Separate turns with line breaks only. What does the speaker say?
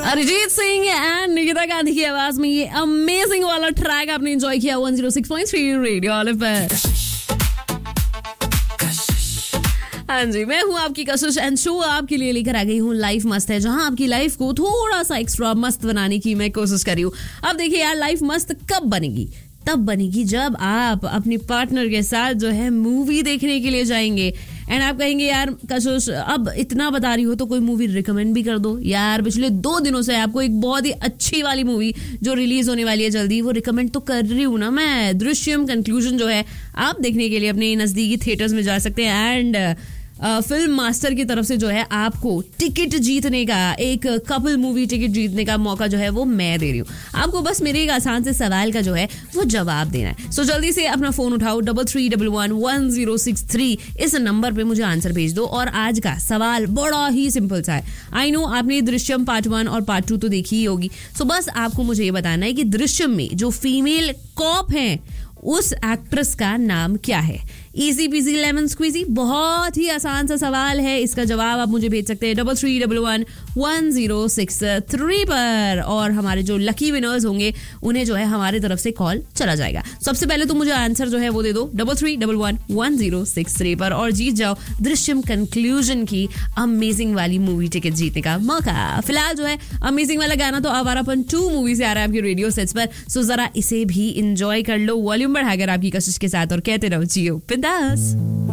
Arijit Singh and Nikita Gandhi की आवाज में ये अमेजिंग वाला ट्रैक आपने एंजॉय किया 106.3 रेडियो ऑलिव पर। हाँ जी, मैं हूँ आपकी कशिश एंड शो आपके लिए लेकर आ गई हूँ लाइफ मस्त है, जहाँ आपकी लाइफ को थोड़ा सा एक्स्ट्रा मस्त बनाने की मैं कोशिश कर रही हूँ। अब देखिए यार, लाइफ मस्त कब बनेगी? तब बनेगी जब आप अपने पार्टनर के साथ जो है मूवी देखने के लिए जाएंगे एंड आप कहेंगे यार कशिश अब इतना बता रही हो तो कोई मूवी रिकमेंड भी कर दो यार। पिछले 2 दिनों से आपको एक बहुत ही अच्छी वाली मूवी जो रिलीज होने वाली है जल्दी, वो रिकमेंड तो कर रही हूँ ना मैं। दृश्यम कंक्लूजन जो है आप देखने के लिए अपने नजदीकी थिएटर्स में जा सकते हैं एंड फिल्म मास्टर की तरफ से जो है आपको टिकट जीतने का, एक कपल मूवी टिकट जीतने का मौका जो है वो मैं दे रही हूँ। आपको बस मेरे एक आसान से सवाल का जो है वो जवाब देना है। सो जल्दी से अपना फोन उठाओ 33111063 इस नंबर पे मुझे आंसर भेज दो। और आज का सवाल बड़ा ही सिंपल सा है। आई नो आपने दृश्यम पार्ट 1 और पार्ट 2 तो देखी ही होगी। सो बस आपको मुझे ये बताना है कि दृश्यम में जो फीमेल कॉप है उस एक्ट्रेस का नाम क्या है। इजी पीजी लेमन स्क्वीजी, बहुत ही आसान सा सवाल है। इसका जवाब आप मुझे भेज सकते हैं 33111063 पर और हमारे जो लकी विनर्स होंगे उन्हें जो है हमारे तरफ से कॉल चला जाएगा। सबसे पहले तो मुझे आंसर जो है वो दे दो 33111063 पर और जीत जाओ दृश्यम कंक्लूजन की अमेजिंग वाली मूवी टिकट जीतने का मौका। फिलहाल जो है अमेजिंग वाला गाना तो आवारापन 2 मूवी से आ रहा है आपके रेडियो सेट्स पर। सो जरा इसे भी इंजॉय कर लो वॉल्यूम बढ़ाकर आपकी कशिश के साथ और कहते रहो जियो बिंदास।